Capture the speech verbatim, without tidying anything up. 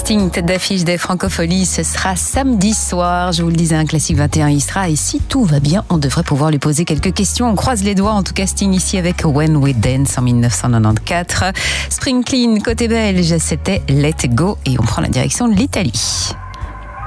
Sting, tête d'affiche des Francopholies, ce sera samedi soir. Je vous le disais, un classique vingt et un y sera. Et si tout va bien, on devrait pouvoir lui poser quelques questions. On croise les doigts. En tout cas, Sting ici avec When We Dance en mille neuf cent quatre-vingt-quatorze. Spring Clean, côté belge, c'était Let Go. Et on prend la direction de l'Italie.